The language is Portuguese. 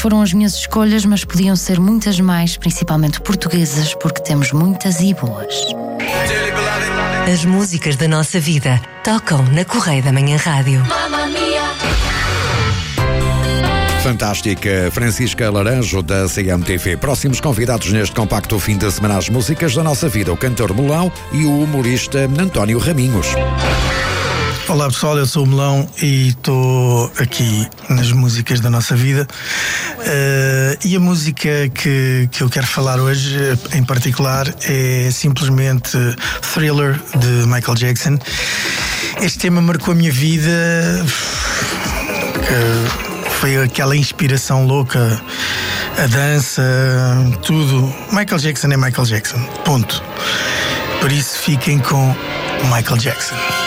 foram as minhas escolhas, mas podiam ser muitas mais, principalmente portuguesas, porque temos muitas e boas. As músicas da nossa vida tocam na Correio da Manhã Rádio. Fantástica Francisca Laranjo, da CMTV. Próximos convidados neste compacto fim de semana, as músicas da nossa vida, o cantor Melão e o humorista António Raminhos. Olá pessoal, eu sou o Melão e estou aqui nas músicas da nossa vida. E a música que eu quero falar hoje, em particular, é simplesmente Thriller, de Michael Jackson. Este tema marcou a minha vida, foi aquela inspiração louca, a dança, tudo. Michael Jackson é Michael Jackson, ponto. Por isso fiquem com Michael Jackson.